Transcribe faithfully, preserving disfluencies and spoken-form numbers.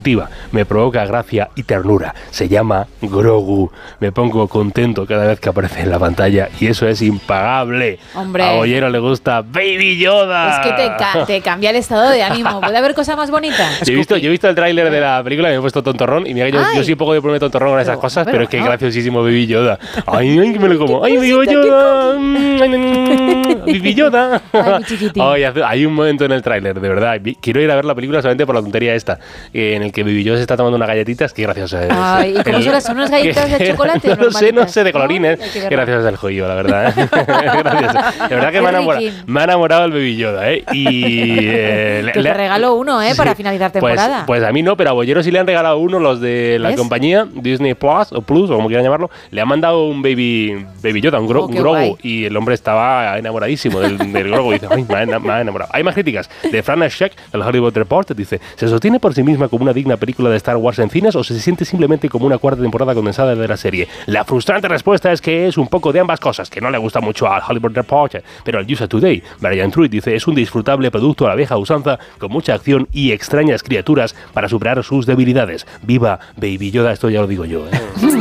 me provoca gracia y ternura. Se llama Grogu. Me pongo contento cada vez que aparece en la pantalla y eso es impagable. Hombre. A Bollero le gusta Baby Yoda. Es que te, ca te cambia el estado de ánimo. ¿Puede haber cosa más bonita? Yo he visto, yo he visto el tráiler de la película y me he puesto tontorrón y mira que yo, yo sí poco de ponerme tontorrón con esas pero, cosas, pero, pero es que no. Es graciosísimo Baby Yoda. Ay, ay, que me lo como. Ay, Baby Yoda. Baby Yoda. Ay, ay, hay un momento en el tráiler, de verdad. Quiero ir a ver la película solamente por la tontería esta, en el que Baby Yoda se está tomando unas galletitas. Qué graciosa es. Ay, ¿y cómo el, son, son unas galletas de chocolate? No sé, no sé, de colorines. ¿No? Qué gracioso es el joyo, la verdad. ¿eh? De verdad que me ha, enamorado, me ha enamorado el Baby Yoda, ¿eh? Y eh, que le, te regaló uno, ¿eh? Sí, para finalizar temporada. Pues, pues a mí no, pero a Bollero sí le han regalado uno, los de la ¿ves? compañía Disney Plus o Plus o como quieran llamarlo. Le han mandado un Baby Baby Yoda, un, gro, oh, un Grogu, guay. Y el hombre estaba enamoradísimo del, del Grogu. Y dice, ay, me ha, me ha enamorado. Hay más críticas. De Fran Sheck, del Hollywood Reporter, dice, ¿se sostiene por sí misma como una digna película de Star Wars en cines o se siente simplemente como una cuarta temporada condensada de la serie? La frustrante respuesta es que es un poco de ambas cosas, que no le gusta mucho al Hollywood Reporter, pero al U S A Today, Brian Truitt dice, es un disfrutable producto a la vieja usanza, con mucha acción y extrañas criaturas para superar sus debilidades. ¡Viva Baby Yoda! Esto ya lo digo yo, ¿eh?